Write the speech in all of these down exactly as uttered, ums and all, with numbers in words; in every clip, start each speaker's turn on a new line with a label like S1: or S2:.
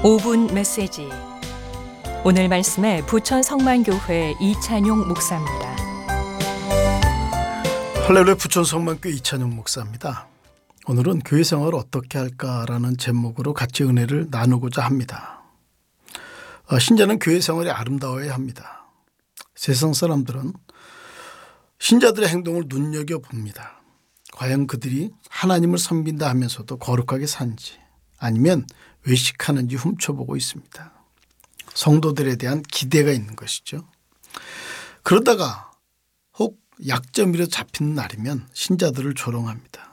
S1: 오 분 메시지. 오늘 말씀에 부천 성만교회 이찬용 목사입니다.
S2: 할렐루야, 부천 성만교회 이찬용 목사입니다. 오늘은 교회 생활을 어떻게 할까라는 제목으로 같이 은혜를 나누고자 합니다. 신자는 교회 생활이 아름다워야 합니다. 세상 사람들은 신자들의 행동을 눈여겨봅니다. 과연 그들이 하나님을 섬긴다 하면서도 거룩하게 사는지, 아니면 외식하는지 훔쳐보고 있습니다. 성도들에 대한 기대가 있는 것이죠. 그러다가 혹 약점이라도 잡히는 날이면 신자들을 조롱합니다.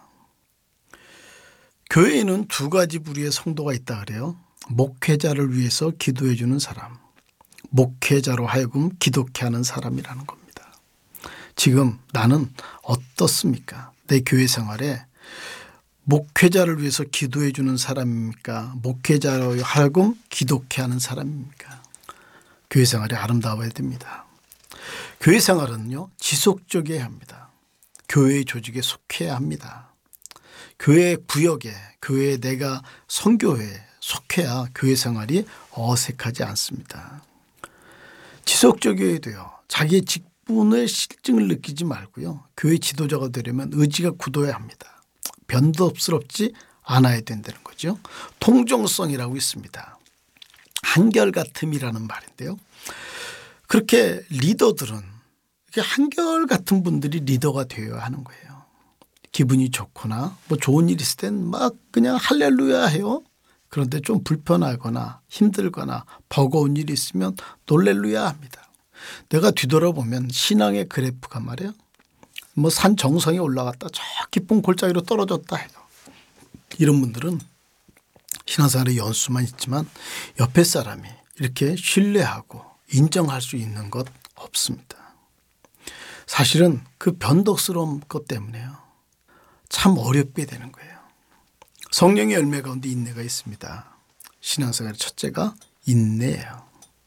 S2: 교회에는 두 가지 부류의 성도가 있다 그래요. 목회자를 위해서 기도해 주는 사람, 목회자로 하여금 기독해 하는 사람이라는 겁니다. 지금 나는 어떻습니까? 내 교회 생활에 목회자를 위해서 기도해 주는 사람입니까? 목회자로 하여금 기독해 하는 사람입니까? 교회 생활이 아름다워야 됩니다. 교회 생활은요, 지속적이어야 합니다. 교회 조직에 속해야 합니다. 교회 구역에, 교회에 내가 선교회에 속해야 교회 생활이 어색하지 않습니다. 지속적이어야 돼요. 자기의 직분의 실증을 느끼지 말고요. 교회 지도자가 되려면 의지가 굳어야 합니다. 변덕스럽지 않아야 된다는 거죠. 통정성이라고 있습니다. 한결같음이라는 말인데요. 그렇게 리더들은 한결같은 분들이 리더가 되어야 하는 거예요. 기분이 좋거나 뭐 좋은 일 있을 땐 막 그냥 할렐루야 해요. 그런데 좀 불편하거나 힘들거나 버거운 일이 있으면 놀렐루야 합니다. 내가 뒤돌아보면 신앙의 그래프가 말이에요. 뭐 산 정상에 올라갔다 저 깊은 골짜기로 떨어졌다 해요. 이런 분들은 신앙생활의 연수만 있지만 옆에 사람이 이렇게 신뢰하고 인정할 수 있는 것 없습니다. 사실은 그 변덕스러운 것 때문에요. 참 어렵게 되는 거예요. 성령의 열매 가운데 인내가 있습니다. 신앙생활의 첫째가 인내예요.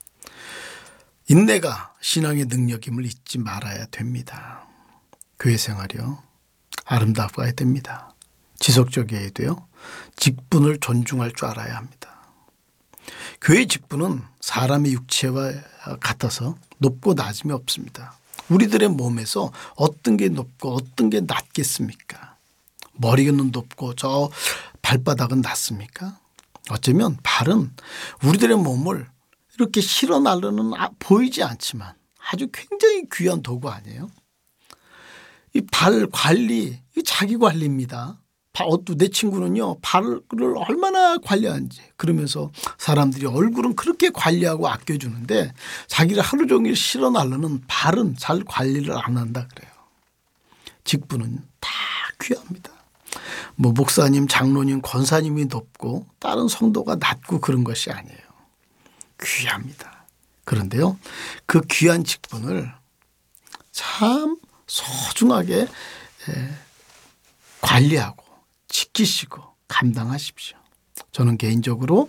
S2: 인내가 신앙의 능력임을 잊지 말아야 됩니다. 교회 생활이요, 아름다워야 됩니다. 지속적이어야 돼요. 직분을 존중할 줄 알아야 합니다. 교회 직분은 사람의 육체와 같아서 높고 낮음이 없습니다. 우리들의 몸에서 어떤 게 높고 어떤 게 낮겠습니까? 머리는 높고 저 발바닥은 낮습니까? 어쩌면 발은 우리들의 몸을 이렇게 실어 나르는 보이지 않지만 아주 굉장히 귀한 도구 아니에요? 이 발 관리, 이 자기 관리입니다. 내 친구는요, 발을 얼마나 관리하는지, 그러면서 사람들이 얼굴은 그렇게 관리하고 아껴주는데 자기를 하루 종일 실어 나르는 발은 잘 관리를 안 한다 그래요. 직분은 다 귀합니다. 뭐 목사님, 장로님, 권사님이 높고 다른 성도가 낮고 그런 것이 아니에요. 귀합니다. 그런데요, 그 귀한 직분을 참 소중하게 관리하고 지키시고 감당하십시오. 저는 개인적으로